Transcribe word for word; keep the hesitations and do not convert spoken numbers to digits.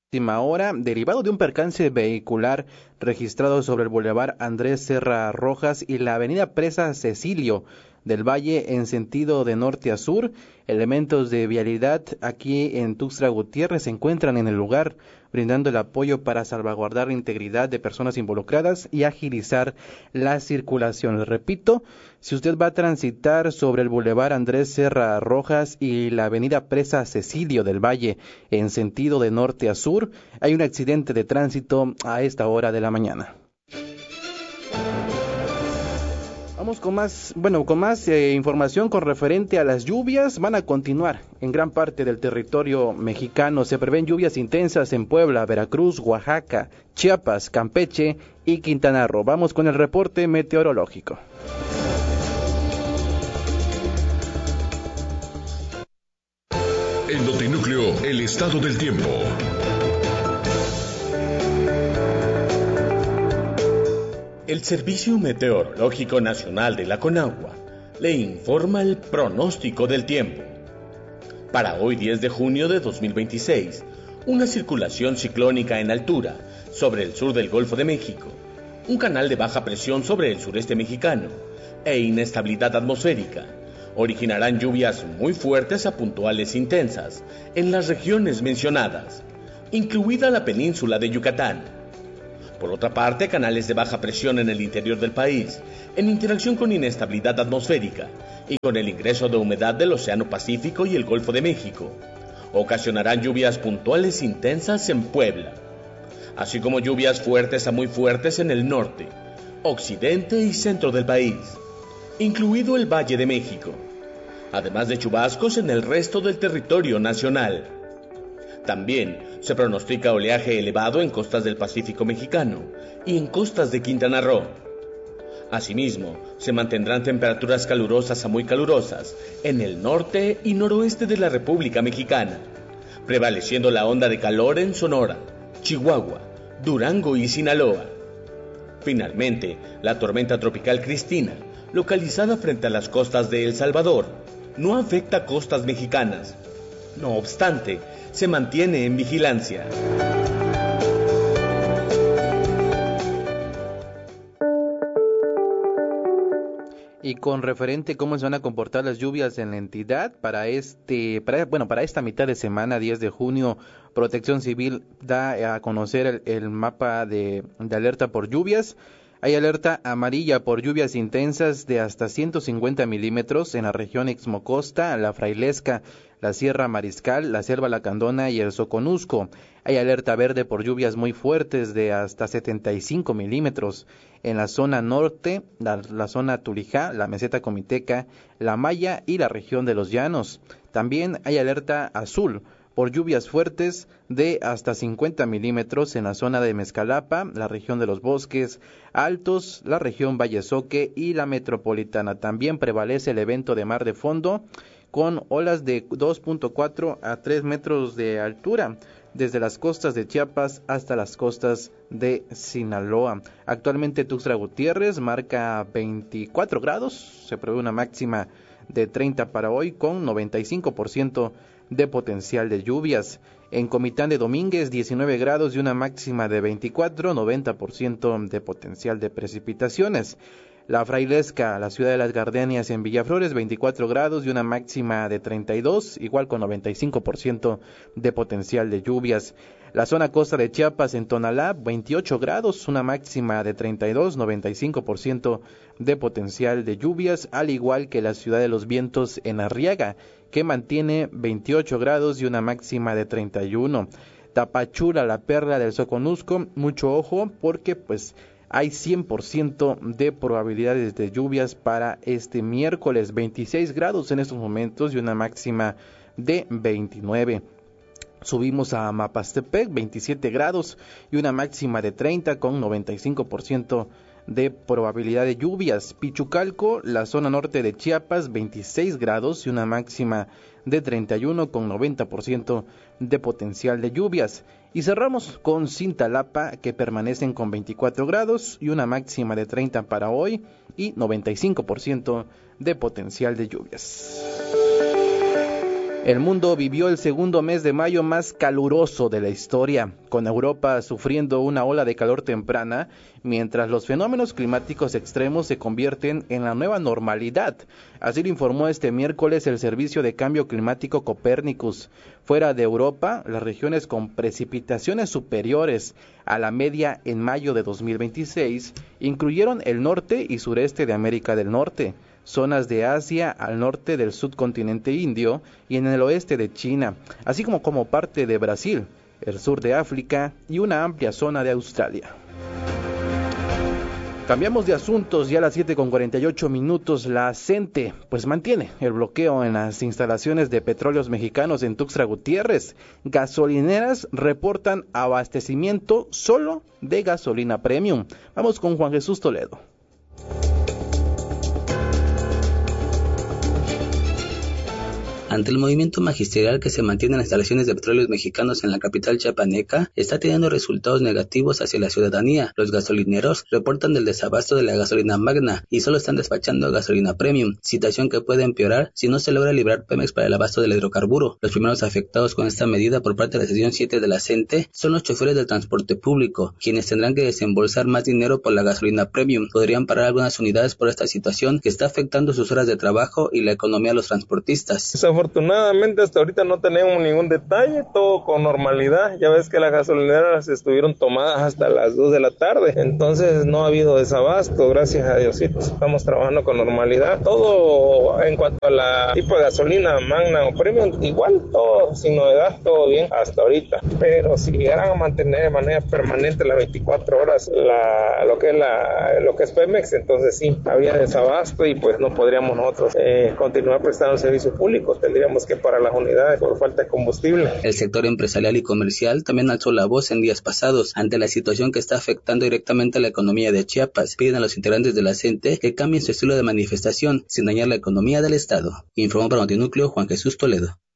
Última hora, derivado de un percance vehicular registrado sobre el bulevar Andrés Serra Rojas y la avenida Presa Cecilio del Valle en sentido de norte a sur. Elementos de vialidad aquí en Tuxtla Gutiérrez se encuentran en el lugar, brindando el apoyo para salvaguardar la integridad de personas involucradas y agilizar la circulación. Les repito, si usted va a transitar sobre el bulevar Andrés Serra Rojas y la avenida Presa Cecilio del Valle en sentido de norte a sur, hay un accidente de tránsito a esta hora de la mañana. Vamos con más, bueno, con más eh, información con referente a las lluvias. Van a continuar en gran parte del territorio mexicano. Se prevén lluvias intensas en Puebla, Veracruz, Oaxaca, Chiapas, Campeche y Quintana Roo. Vamos con el reporte meteorológico. En Notinúcleo, el estado del tiempo. El Servicio Meteorológico Nacional de la Conagua le informa el pronóstico del tiempo. Para hoy diez de junio de dos mil veintiséis, una circulación ciclónica en altura sobre el sur del Golfo de México, un canal de baja presión sobre el sureste mexicano e inestabilidad atmosférica originarán lluvias muy fuertes a puntuales intensas en las regiones mencionadas, incluida la península de Yucatán. Por otra parte, canales de baja presión en el interior del país, en interacción con inestabilidad atmosférica y con el ingreso de humedad del Océano Pacífico y el Golfo de México, ocasionarán lluvias puntuales intensas en Puebla, así como lluvias fuertes a muy fuertes en el norte, occidente y centro del país, incluido el Valle de México, además de chubascos en el resto del territorio nacional. También se pronostica oleaje elevado en costas del Pacífico mexicano y en costas de Quintana Roo. Asimismo, se mantendrán temperaturas calurosas a muy calurosas en el norte y noroeste de la República Mexicana, prevaleciendo la onda de calor en Sonora, Chihuahua, Durango y Sinaloa. Finalmente, la tormenta tropical Cristina, localizada frente a las costas de El Salvador, no afecta costas mexicanas. No obstante, se mantiene en vigilancia. Y con referente a cómo se van a comportar las lluvias en la entidad para este, para, bueno, para esta mitad de semana, diez de junio, Protección Civil da a conocer el, el mapa de, de alerta por lluvias. Hay alerta amarilla por lluvias intensas de hasta ciento cincuenta milímetros en la región Ixmocosta, la Frailesca, la Sierra Mariscal, la Selva Lacandona y el Soconusco. Hay alerta verde por lluvias muy fuertes de hasta setenta y cinco milímetros en la zona norte, la, la zona Tulijá, la Meseta Comiteca, la Maya y la región de los Llanos. También hay alerta azul por lluvias fuertes de hasta cincuenta milímetros en la zona de Mezcalapa, la región de los Bosques Altos, la región Vallesoque y la Metropolitana. También prevalece el evento de mar de fondo con olas de dos punto cuatro a tres metros de altura, desde las costas de Chiapas hasta las costas de Sinaloa. Actualmente Tuxtla Gutiérrez marca veinticuatro grados, se prevé una máxima de treinta para hoy con noventa y cinco por ciento de potencial de lluvias. En Comitán de Domínguez diecinueve grados y una máxima de veinticuatro, noventa por ciento de potencial de precipitaciones. La Frailesca, la ciudad de las Gardenias en Villaflores, veinticuatro grados y una máxima de treinta y dos, igual con noventa y cinco por ciento de potencial de lluvias. La zona costa de Chiapas en Tonalá, veintiocho grados, una máxima de treinta y dos, noventa y cinco por ciento de potencial de lluvias, al igual que la ciudad de los vientos en Arriaga, que mantiene veintiocho grados y una máxima de treinta y uno. Tapachula, la perla del Soconusco, mucho ojo porque pues hay cien por ciento de probabilidades de lluvias para este miércoles, veintiséis grados en estos momentos y una máxima de veintinueve. Subimos a Mapastepec, veintisiete grados y una máxima de treinta con noventa y cinco por ciento de probabilidad de lluvias. Pichucalco, la zona norte de Chiapas, veintiséis grados y una máxima de treinta y uno con noventa por ciento de potencial de lluvias. Y cerramos con Cintalapa, que permanecen con veinticuatro grados y una máxima de treinta para hoy y noventa y cinco por ciento de potencial de lluvias. El mundo vivió el segundo mes de mayo más caluroso de la historia, con Europa sufriendo una ola de calor temprana, mientras los fenómenos climáticos extremos se convierten en la nueva normalidad. Así lo informó este miércoles el Servicio de Cambio Climático Copernicus. Fuera de Europa, las regiones con precipitaciones superiores a la media en mayo de dos mil veintiséis incluyeron el norte y sureste de América del Norte, zonas de Asia al norte del subcontinente indio y en el oeste de China, así como como parte de Brasil, el sur de África y una amplia zona de Australia. Cambiamos de asuntos, ya a las siete con cuarenta y ocho minutos, la CENTE pues mantiene el bloqueo en las instalaciones de Petróleos Mexicanos en Tuxtla Gutiérrez. Gasolineras reportan abastecimiento solo de gasolina premium. Vamos con Juan Jesús Toledo. Ante el movimiento magisterial que se mantiene en las instalaciones de Petróleos Mexicanos en la capital chiapaneca, está teniendo resultados negativos hacia la ciudadanía. Los gasolineros reportan del desabasto de la gasolina magna y solo están despachando gasolina premium, situación que puede empeorar si no se logra librar Pemex para el abasto del hidrocarburo. Los primeros afectados con esta medida por parte de la sección siete de la CENTE son los choferes del transporte público, quienes tendrán que desembolsar más dinero por la gasolina premium. Podrían parar algunas unidades por esta situación que está afectando sus horas de trabajo y la economía de los transportistas. Afortunadamente hasta ahorita no tenemos ningún detalle, todo con normalidad. Ya ves que las gasolineras estuvieron tomadas hasta las dos de la tarde, entonces no ha habido desabasto, gracias a Diosito. Estamos trabajando con normalidad. Todo en cuanto a la tipo de gasolina, magna o premium, igual, todo sin novedad, todo bien hasta ahorita. Pero si llegaran a mantener de manera permanente las veinticuatro horas la, lo que es la, lo que es Pemex, entonces sí, había desabasto y pues no podríamos nosotros eh, continuar prestando servicios públicos. Tendríamos que parar las unidades por falta de combustible. El sector empresarial y comercial también alzó la voz en días pasados ante la situación que está afectando directamente a la economía de Chiapas. Piden a los integrantes de la CENTE que cambien su estilo de manifestación sin dañar la economía del estado. Informó para Notinúcleo Juan Jesús Toledo.